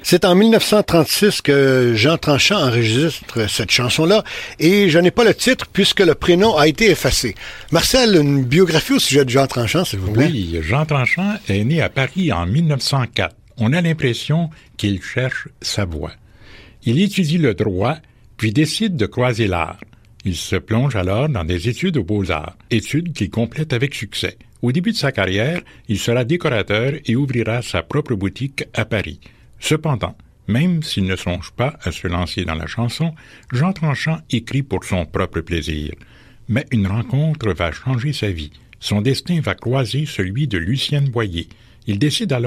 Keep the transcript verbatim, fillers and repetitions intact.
C'est en mille neuf cent trente-six que Jean Tranchant enregistre cette chanson-là et je n'ai pas le titre puisque le prénom a été effacé. Marcel, une biographie au sujet de Jean Tranchant, s'il vous plaît. Oui, Jean Tranchant est né à Paris en mille neuf cent quatre. On a l'impression qu'il cherche sa voie. Il étudie le droit, puis décide de croiser l'art. Il se plonge alors dans des études aux Beaux-Arts, études qu'il complète avec succès. Au début de sa carrière, il sera décorateur et ouvrira sa propre boutique à Paris. Cependant, même s'il ne songe pas à se lancer dans la chanson, Jean Tranchant écrit pour son propre plaisir. Mais une rencontre va changer sa vie. Son destin va croiser celui de Lucienne Boyer. Il décide alors